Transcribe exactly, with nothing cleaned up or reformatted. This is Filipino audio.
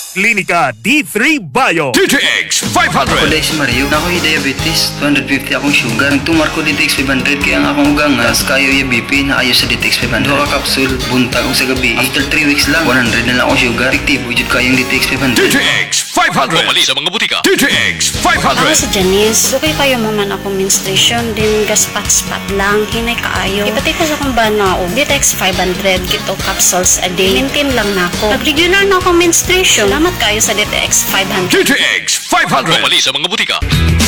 Klinika D three Bio. D T X five Ako hundred. dahil si Mario, na ako'y diabetes, two fifty akong sugar. Nagtumar ko D T X five hundred, kaya nga akong ugangas, kayo yung B P na ayos sa D T X five hundred. Dua ka kapsul, buntag ko sa gabi. After three weeks lang, one hundred na lang akong sugar. Efektibo jud kayong D T X five D hundred. T X five hundred. Pamali sa mga butika. D T X five Ako hundred. si Janice. Dugay kayo mo man ako menstruation, din gaspat-spat lang, hinay kaayo. Ipatay ko sa kong banao, D T X five hundred, kito capsules a day. Maintain lang na ako. Pag regular na akong menstruation, salamat kayo sa D T X five hundred. D T X five hundred. Pamali sa mga butika.